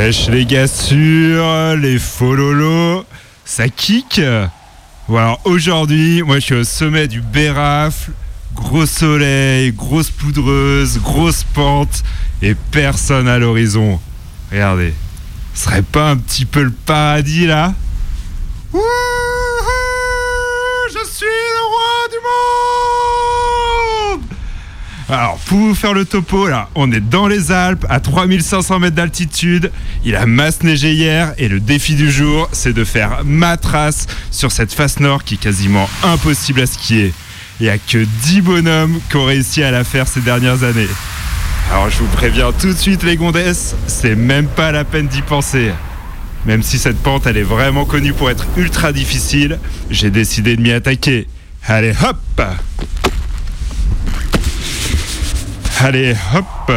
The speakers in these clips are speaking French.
Wesh les gars sûrs, les fololos, ça kick. Bon alors aujourd'hui, moi je suis au sommet du Bérafle, gros soleil, grosse poudreuse, grosse pente et personne à l'horizon. Regardez, ce serait pas un petit peu le paradis là ? Wouhou, je suis le roi du monde! Alors, pour vous faire le topo, là, on est dans les Alpes, à 3500 mètres d'altitude. Il a masse neigé hier et le défi du jour, c'est de faire ma trace sur cette face nord qui est quasiment impossible à skier. Il n'y a que 10 bonhommes qui ont réussi à la faire ces dernières années. Alors, je vous préviens tout de suite, les gondesses, c'est même pas la peine d'y penser. Même si cette pente, elle est vraiment connue pour être ultra difficile, j'ai décidé de m'y attaquer. Allez, hop! Allez, hop.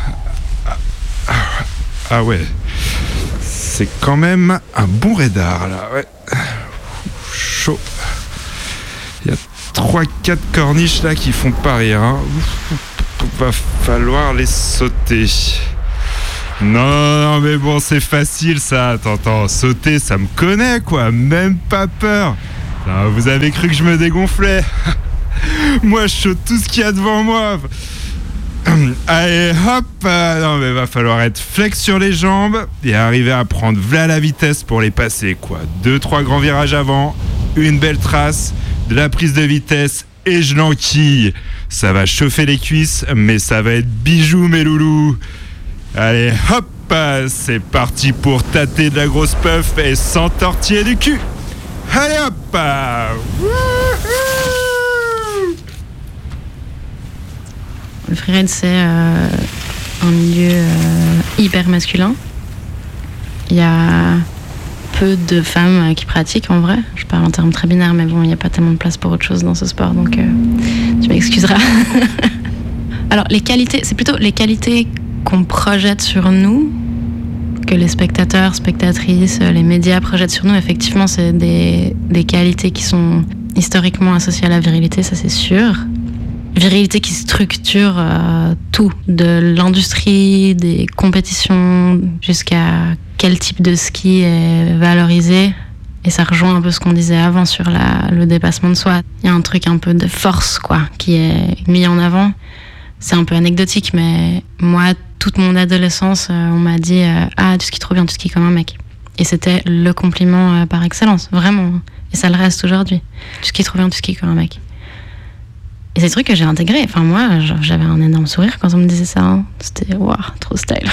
Ah ouais. C'est quand même un bon raidard, là. Ouais. Chaud. Il y a 3-4 corniches, là, qui font pas rire. Hein. Va falloir les sauter. Non, mais bon, c'est facile, ça. Attends. Sauter, ça me connaît, quoi. Même pas peur. Non, vous avez cru que je me dégonflais. Moi, je saute tout ce qu'il y a devant moi. Allez hop, non mais va falloir être flex sur les jambes et arriver à prendre v'là la vitesse pour les passer quoi. 2-3 grands virages avant, une belle trace, de la prise de vitesse et je l'enquille. Ça va chauffer les cuisses mais ça va être bijou mes loulous. Allez hop, c'est parti pour tâter de la grosse puff et s'entortiller du cul. Allez hop. Le freeride, c'est un milieu hyper masculin. Il y a peu de femmes qui pratiquent en vrai. Je parle en termes très binaires, mais bon, il n'y a pas tellement de place pour autre chose dans ce sport, donc tu m'excuseras. Alors, les qualités, c'est plutôt les qualités qu'on projette sur nous, que les spectateurs, spectatrices, les médias projettent sur nous. Effectivement, c'est des qualités qui sont historiquement associées à la virilité, ça c'est sûr. Virilité qui structure tout, de l'industrie, des compétitions, jusqu'à quel type de ski est valorisé. Et ça rejoint un peu ce qu'on disait avant sur le dépassement de soi. Il y a un truc un peu de force, quoi, qui est mis en avant. C'est un peu anecdotique, mais moi, toute mon adolescence, on m'a dit « Ah, tu skis trop bien, tu skis comme un mec ». Et c'était le compliment par excellence, vraiment. Et ça le reste aujourd'hui. Tu skis trop bien, tu skis comme un mec. Et c'est des trucs que j'ai intégrés. Enfin, moi, j'avais un énorme sourire quand on me disait ça. Hein. C'était, waouh, trop style.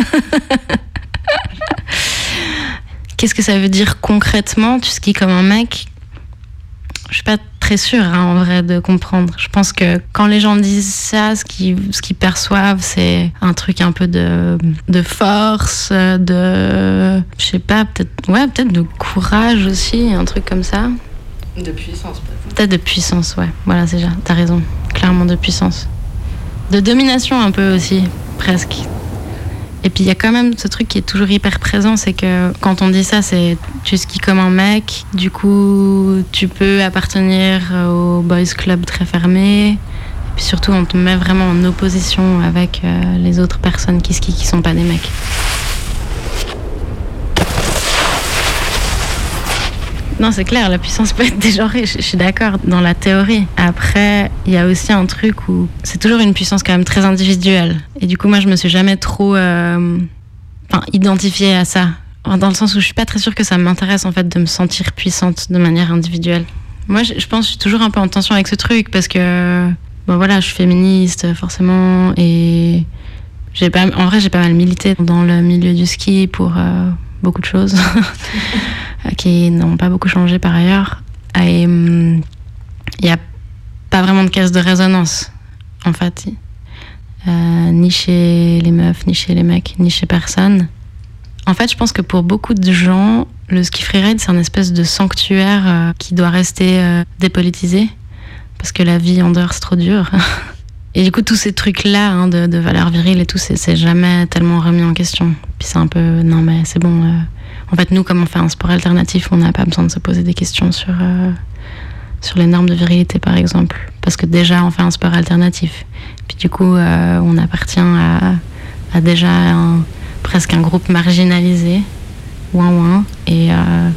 Qu'est-ce que ça veut dire concrètement, tu skis comme un mec ? Je suis pas très sûre, hein, en vrai, de comprendre. Je pense que quand les gens disent ça, ce qu'ils perçoivent, c'est un truc un peu de force, je sais pas, peut-être de courage aussi, un truc comme ça. De puissance, peut-être. Peut-être de puissance, ouais. Voilà, c'est déjà, t'as raison. Clairement de puissance. De domination un peu aussi, presque. Et puis il y a quand même ce truc qui est toujours hyper présent, c'est que quand on dit ça, c'est tu skis comme un mec, du coup tu peux appartenir au boys club très fermé. Et puis surtout on te met vraiment en opposition avec les autres personnes qui skient qui sont pas des mecs. Non, c'est clair, la puissance peut être dégenrée, je suis d'accord, dans la théorie. Après, il y a aussi un truc où c'est toujours une puissance quand même très individuelle. Et du coup, moi, je me suis jamais trop identifiée à ça. Dans le sens où je suis pas très sûre que ça m'intéresse, en fait, de me sentir puissante de manière individuelle. Moi, je pense que je suis toujours un peu en tension avec ce truc, parce que, bon voilà, je suis féministe, forcément, et en vrai, j'ai pas mal milité dans le milieu du ski pour beaucoup de choses. Qui n'ont pas beaucoup changé par ailleurs. Et il n'y a pas vraiment de caisse de résonance, en fait. Ni chez les meufs, ni chez les mecs, ni chez personne. En fait, je pense que pour beaucoup de gens, le ski freeride, c'est un espèce de sanctuaire qui doit rester dépolitisé, parce que la vie en dehors, c'est trop dur. Et du coup, tous ces trucs-là, hein, de valeur virile et tout, c'est jamais tellement remis en question. Puis c'est un peu, non mais c'est bon... En fait, nous, comme on fait un sport alternatif, on n'a pas besoin de se poser des questions sur les normes de virilité, par exemple. Parce que déjà, on fait un sport alternatif. Puis du coup, on appartient à déjà presque un groupe marginalisé, ouin, et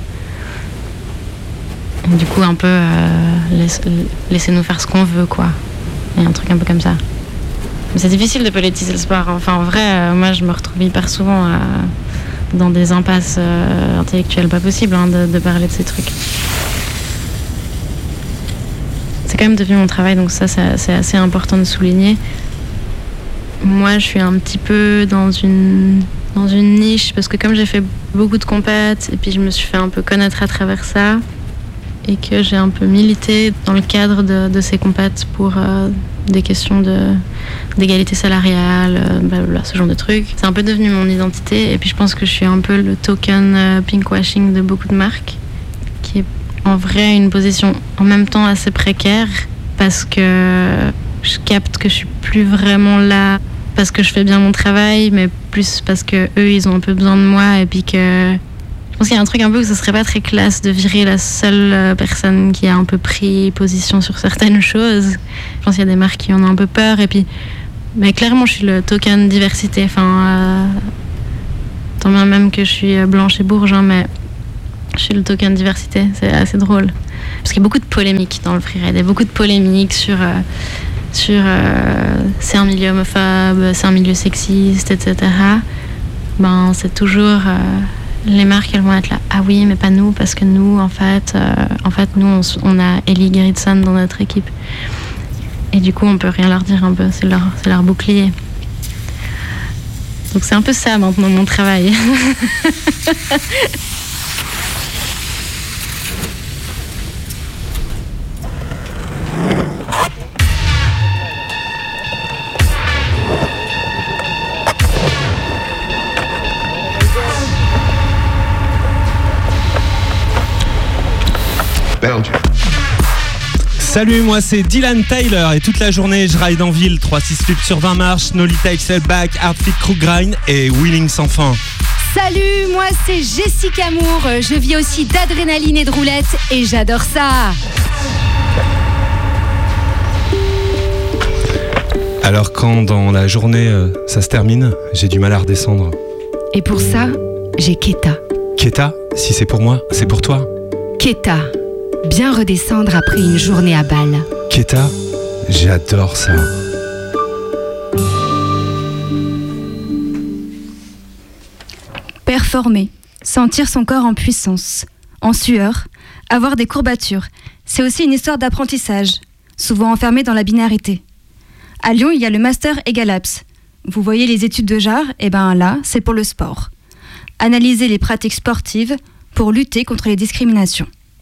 du coup un peu laissez-nous faire ce qu'on veut, quoi. Il y a un truc un peu comme ça. Mais c'est difficile de politiser le sport. Enfin, en vrai, moi je me retrouve hyper souvent dans des impasses intellectuelles pas possibles de parler de ces trucs. C'est quand même devenu mon travail, donc ça c'est assez important de souligner. Moi je suis un petit peu dans une niche, parce que comme j'ai fait beaucoup de compètes et puis je me suis fait un peu connaître à travers ça, et que j'ai un peu milité dans le cadre de ces compètes pour des questions d'égalité salariale, blablabla, ce genre de trucs. C'est un peu devenu mon identité, et puis je pense que je suis un peu le token pinkwashing de beaucoup de marques, qui est en vrai une position en même temps assez précaire, parce que je capte que je suis plus vraiment là parce que je fais bien mon travail, mais plus parce que eux ils ont un peu besoin de moi, et puis que je pense qu'il y a un truc un peu où ce serait pas très classe de virer la seule personne qui a un peu pris position sur certaines choses. Je pense qu'il y a des marques qui en ont un peu peur, et puis mais clairement je suis le token diversité, tant bien même que je suis blanche et bourge, mais je suis le token diversité. C'est assez drôle parce qu'il y a beaucoup de polémiques dans le freeride, il y a beaucoup de polémiques sur c'est un milieu homophobe, c'est un milieu sexiste, etc. C'est toujours les marques, elles vont être là, ah oui mais pas nous, parce que nous en fait nous on a Ellie Gerritsen dans notre équipe, et du coup on peut rien leur dire, un peu c'est leur bouclier. Donc c'est un peu ça maintenant mon travail. Salut, moi c'est Dylan Tyler, et toute la journée je ride en ville, 3-6 flips sur 20 marches, Nolly Tail Back, Hardfit Crew Grind et Wheeling sans fin. Salut, moi c'est Jessica Moore, je vis aussi d'adrénaline et de roulettes et j'adore ça. Alors quand dans la journée ça se termine, j'ai du mal à redescendre. Et pour ça, j'ai Keta. Keta, si c'est pour moi, c'est pour toi. Keta, bien redescendre après une journée à Bâle. Keta, j'adore ça. Performer, sentir son corps en puissance, en sueur, avoir des courbatures, c'est aussi une histoire d'apprentissage, souvent enfermée dans la binarité. À Lyon, il y a le master Egalabs. Vous voyez les études de genre, et là, c'est pour le sport. Analyser les pratiques sportives pour lutter contre les discriminations.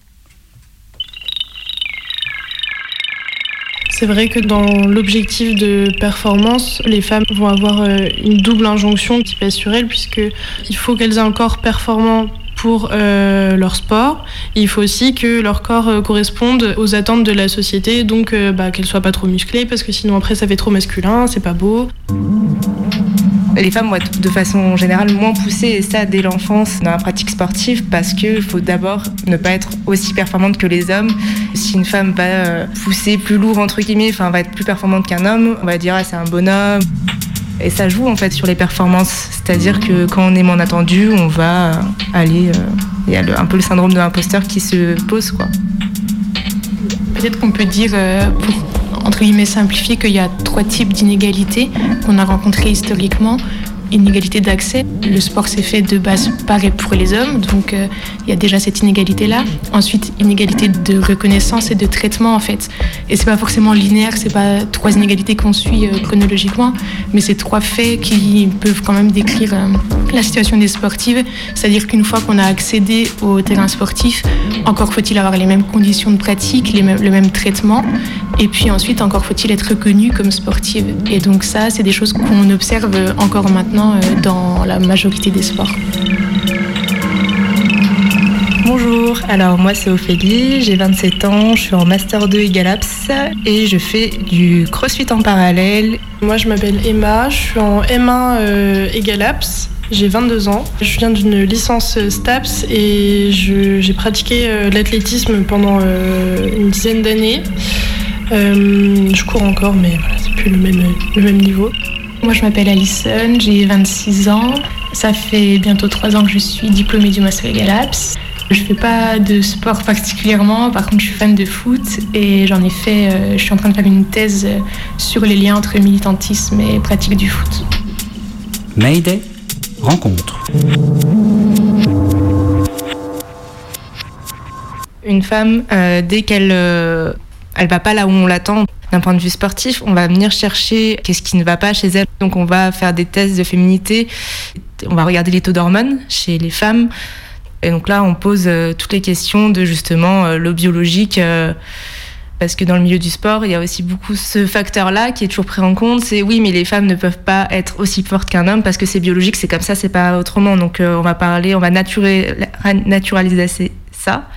C'est vrai que dans l'objectif de performance, les femmes vont avoir une double injonction qui pèse sur elles, puisqu'il faut qu'elles aient un corps performant pour leur sport. Et il faut aussi que leur corps corresponde aux attentes de la société, donc qu'elles soient pas trop musclées, parce que sinon après ça fait trop masculin, c'est pas beau. Les femmes vont être de façon générale moins poussées, et ça dès l'enfance dans la pratique sportive, parce qu'il faut d'abord ne pas être aussi performante que les hommes. Si une femme va pousser plus lourd entre guillemets, va être plus performante qu'un homme, on va dire c'est un bonhomme. Et ça joue en fait sur les performances, c'est-à-dire que quand on est moins attendu, on va aller... Il y a un peu le syndrome de l'imposteur qui se pose, quoi. Peut-être qu'on peut dire, pour entre guillemets simplifier, qu'il y a 3 types d'inégalités qu'on a rencontrées historiquement. Inégalité d'accès, le sport s'est fait de base pareil pour les hommes, donc il y a déjà cette inégalité-là. Ensuite, inégalité de reconnaissance et de traitement en fait. Et c'est pas forcément linéaire, c'est pas 3 inégalités qu'on suit chronologiquement, mais c'est 3 faits qui peuvent quand même décrire la situation des sportives. C'est-à-dire qu'une fois qu'on a accédé au terrain sportif, encore faut-il avoir les mêmes conditions de pratique, le même traitement, et puis ensuite encore faut-il être reconnu comme sportive. Et donc ça, c'est des choses qu'on observe encore maintenant dans la majorité des sports. Bonjour, alors moi c'est Ophélie, j'ai 27 ans, je suis en Master 2 Egalabs et je fais du crossfit en parallèle. Moi je m'appelle Emma, je suis en M1 Egalabs, j'ai 22 ans. Je viens d'une licence STAPS et j'ai pratiqué l'athlétisme pendant une dizaine d'années. Je cours encore mais voilà, c'est plus le même niveau. Moi, je m'appelle Alison, j'ai 26 ans. Ça fait bientôt 3 ans que je suis diplômée du Master EGALAPS. Je fais pas de sport particulièrement, par contre je suis fan de foot et je suis en train de faire une thèse sur les liens entre militantisme et pratique du foot. Mayday, rencontre. Une femme, dès qu'elle elle va pas là où on l'attend, d'un point de vue sportif, on va venir chercher qu'est-ce qui ne va pas chez elle. Donc on va faire des tests de féminité, on va regarder les taux d'hormones chez les femmes. Et donc là, on pose toutes les questions de justement le biologique, parce que dans le milieu du sport, il y a aussi beaucoup ce facteur-là qui est toujours pris en compte. C'est oui, mais les femmes ne peuvent pas être aussi fortes qu'un homme parce que c'est biologique, c'est comme ça, c'est pas autrement. Donc on va naturaliser ça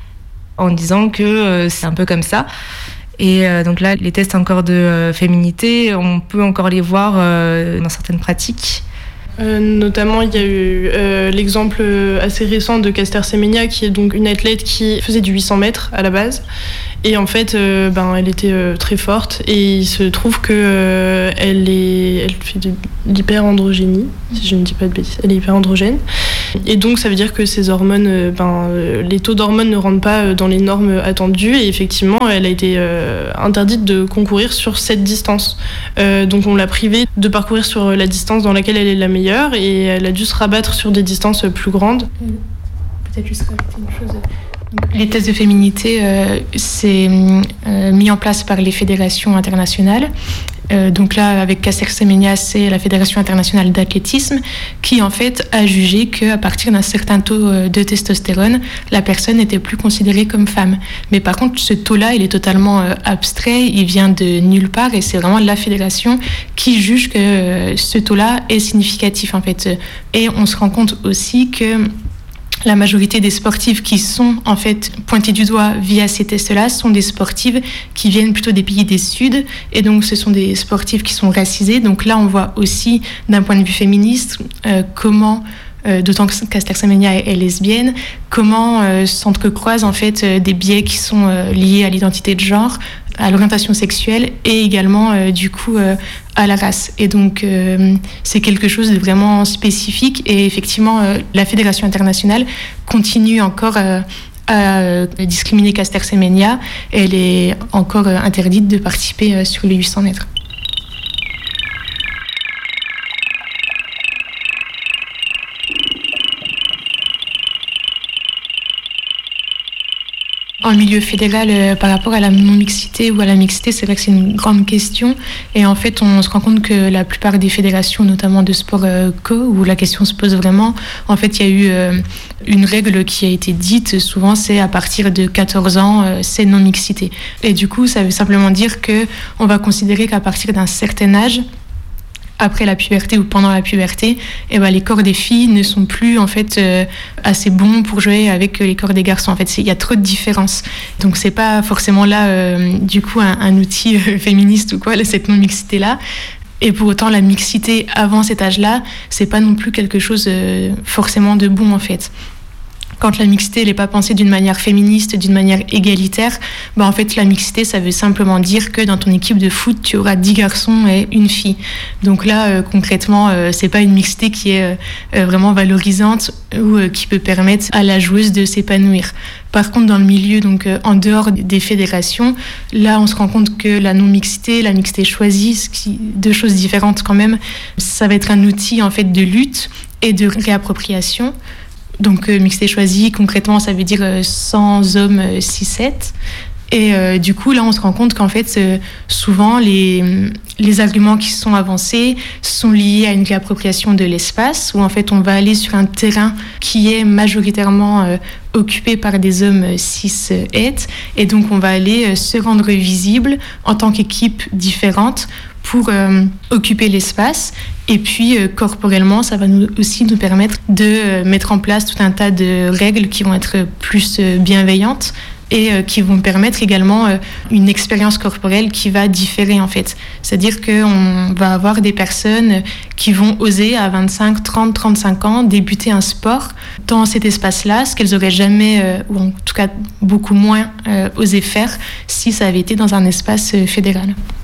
en disant que c'est un peu comme ça. Et donc là, les tests encore de féminité, on peut encore les voir dans certaines pratiques. Notamment, il y a eu l'exemple assez récent de Caster Semenya, qui est donc une athlète qui faisait du 800 mètres à la base. Et en fait, elle était très forte. Et il se trouve que elle fait de l'hyperandrogénie, si je ne dis pas de bêtises. Elle est hyperandrogène. Et donc, ça veut dire que ses hormones, les taux d'hormones ne rentrent pas dans les normes attendues. Et effectivement, elle a été interdite de concourir sur cette distance. Donc, on l'a privée de parcourir sur la distance dans laquelle elle est la meilleure. Et elle a dû se rabattre sur des distances plus grandes. Peut-être juste rajouter une chose. Donc, les tests de féminité, c'est mis en place par les fédérations internationales. Donc là, avec Caster Semenya, c'est la Fédération internationale d'athlétisme qui, en fait, a jugé qu'à partir d'un certain taux de testostérone, la personne n'était plus considérée comme femme. Mais par contre, ce taux-là, il est totalement abstrait, il vient de nulle part et c'est vraiment la fédération qui juge que ce taux-là est significatif, en fait. Et on se rend compte aussi que la majorité des sportives qui sont en fait pointées du doigt via ces tests-là sont des sportives qui viennent plutôt des pays des Suds et donc ce sont des sportives qui sont racisées. Donc là, on voit aussi d'un point de vue féministe comment, d'autant que Caster Semenya est lesbienne, comment s'entrecroisent en fait des biais qui sont liés à l'identité de genre, à l'orientation sexuelle et également du coup à la race. Et donc c'est quelque chose de vraiment spécifique et effectivement la Fédération internationale continue encore à discriminer Caster Semenya. Elle est encore interdite de participer sur les 800 mètres. En milieu fédéral, par rapport à la non-mixité ou à la mixité, c'est vrai que c'est une grande question. Et en fait, on se rend compte que la plupart des fédérations, notamment de sport co, où la question se pose vraiment, en fait, il y a eu une règle qui a été dite, souvent c'est à partir de 14 ans, c'est non-mixité. Et du coup, ça veut simplement dire qu'on va considérer qu'à partir d'un certain âge, après la puberté ou pendant la puberté, les corps des filles ne sont plus en fait assez bons pour jouer avec les corps des garçons. En fait, il y a trop de différences. Donc c'est pas forcément là du coup un outil féministe ou quoi, cette non-mixité là. Et pour autant, la mixité avant cet âge-là, c'est pas non plus quelque chose forcément de bon en fait. Quand la mixité n'est pas pensée d'une manière féministe, d'une manière égalitaire, en fait, la mixité, ça veut simplement dire que dans ton équipe de foot, tu auras 10 garçons et une fille. Donc là, concrètement, c'est pas une mixité qui est vraiment valorisante ou qui peut permettre à la joueuse de s'épanouir. Par contre, dans le milieu, donc en dehors des fédérations, là, on se rend compte que la non-mixité, la mixité choisie, deux choses différentes quand même, ça va être un outil en fait de lutte et de réappropriation. Donc mixité choisie, concrètement, ça veut dire sans hommes 6-7. Et du coup, là, on se rend compte qu'en fait, souvent, les arguments qui sont avancés sont liés à une réappropriation de l'espace, où en fait, on va aller sur un terrain qui est majoritairement occupé par des hommes cis-het. Et donc, on va aller se rendre visible en tant qu'équipe différente pour occuper l'espace. Et puis, corporellement, ça va aussi nous permettre de mettre en place tout un tas de règles qui vont être plus bienveillantes et qui vont permettre également une expérience corporelle qui va différer en fait. C'est-à-dire qu'on va avoir des personnes qui vont oser à 25, 30, 35 ans débuter un sport dans cet espace-là, ce qu'elles n'auraient jamais, ou en tout cas beaucoup moins, osé faire si ça avait été dans un espace fédéral.